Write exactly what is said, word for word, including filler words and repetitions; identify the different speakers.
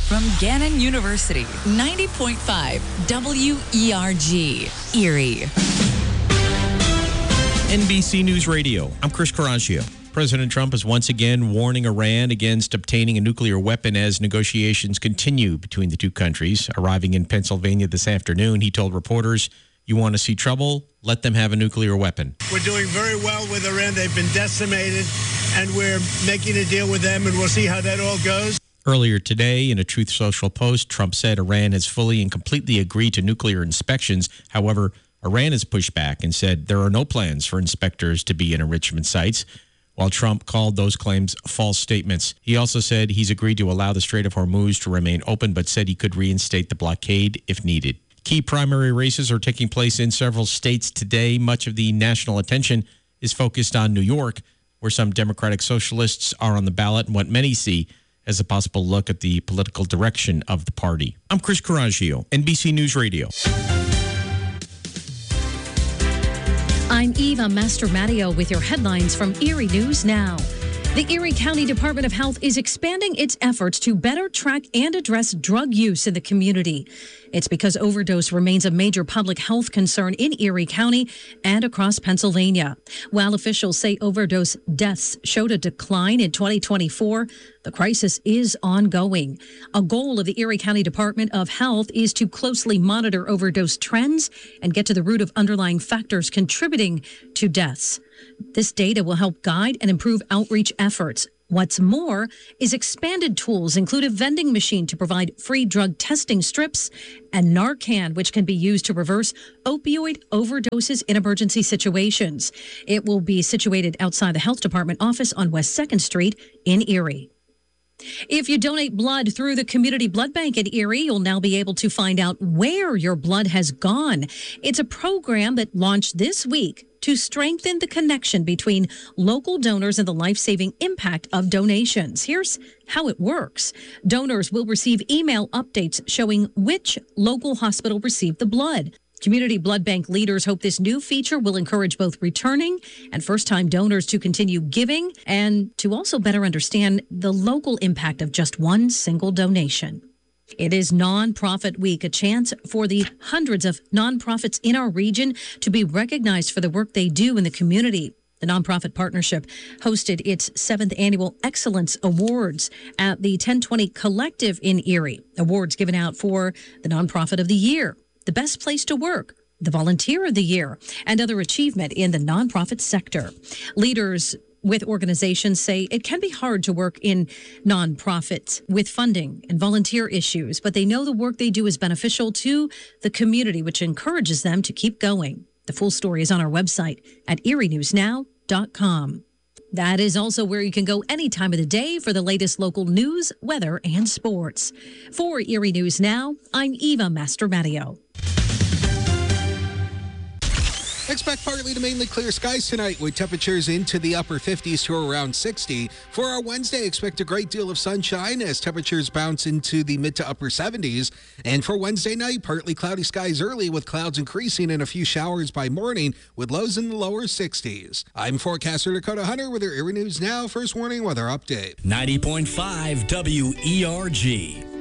Speaker 1: from Gannon University, ninety point five W E R G, Erie.
Speaker 2: N B C News Radio, I'm Chris Carragio. President Trump is once again warning Iran against obtaining a nuclear weapon as negotiations continue between the two countries. Arriving in Pennsylvania this afternoon, he told reporters, "You want to see trouble? Let them have a nuclear weapon."
Speaker 3: We're doing very well with Iran. They've been decimated, and we're making a deal with them, and we'll see how that all goes.
Speaker 2: Earlier today, in a Truth Social post, Trump said Iran has fully and completely agreed to nuclear inspections. However, Iran has pushed back and said there are no plans for inspectors to be in enrichment sites, while Trump called those claims false statements. He also said he's agreed to allow the Strait of Hormuz to remain open, but said he could reinstate the blockade if needed. Key primary races are taking place in several states today. Much of the national attention is focused on New York, where some Democratic socialists are on the ballot and what many see as a possible look at the political direction of the party. I'm Chris Carragio, N B C News Radio.
Speaker 4: I'm Eva Mastromattio with your headlines from Erie News Now. The Erie County Department of Health is expanding its efforts to better track and address drug use in the community. It's because overdose remains a major public health concern in Erie County and across Pennsylvania. While officials say overdose deaths showed a decline in twenty twenty-four, the crisis is ongoing. A goal of the Erie County Department of Health is to closely monitor overdose trends and get to the root of underlying factors contributing to deaths. This data will help guide and improve outreach efforts. What's more is expanded tools include a vending machine to provide free drug testing strips and Narcan, which can be used to reverse opioid overdoses in emergency situations. It will be situated outside the health department office on West second Street in Erie. If you donate blood through the Community Blood Bank in Erie, you'll now be able to find out where your blood has gone. It's a program that launched this week to strengthen the connection between local donors and the life-saving impact of donations. Here's how it works. Donors will receive email updates showing which local hospital received the blood. Community Blood Bank leaders hope this new feature will encourage both returning and first-time donors to continue giving and to also better understand the local impact of just one single donation. It is Nonprofit Week, a chance for the hundreds of nonprofits in our region to be recognized for the work they do in the community. The nonprofit partnership hosted its seventh annual Excellence Awards at the ten twenty Collective in Erie. Awards given out for the Nonprofit of the Year, the Best Place to Work, the Volunteer of the Year, and other achievement in the nonprofit sector. Leaders with organizations say it can be hard to work in nonprofits with funding and volunteer issues, but they know the work they do is beneficial to the community, which encourages them to keep going. The full story is on our website at erie news now dot com. That is also where you can go any time of the day for the latest local news, weather, and sports. For Erie News Now, I'm Eva Mastromattio.
Speaker 5: Expect partly to mainly clear skies tonight with temperatures into the upper fifties to around sixty. For our Wednesday, expect a great deal of sunshine as temperatures bounce into the mid to upper seventies. And for Wednesday night, partly cloudy skies early with clouds increasing and a few showers by morning with lows in the lower sixties. I'm forecaster Dakota Hunter with your Erie News Now First Warning Weather Update.
Speaker 6: ninety point five W E R G.